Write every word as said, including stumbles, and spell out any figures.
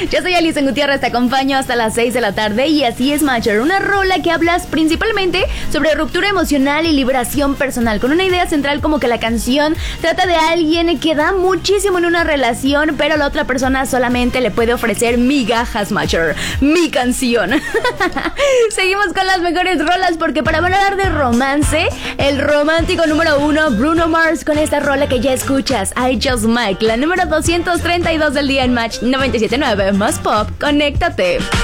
Yo soy Alison Gutiérrez, te acompaño hasta las seis de la tarde y así es, Matcher, una rola que hablas principalmente sobre ruptura emocional y liberación personal, con una idea central como que la canción trata de alguien que da muchísimo en una relación, pero la otra persona solamente le puede ofrecer migajas, Matcher, mi canción. Seguimos con las mejores rolas porque para hablar de romance, el romántico número uno, Bruno Mars, con esta rola que ya escuchas, I Just Mike, la número doscientos treinta y dos del día en Match noventa y siete punto nueve, más pop, conéctate.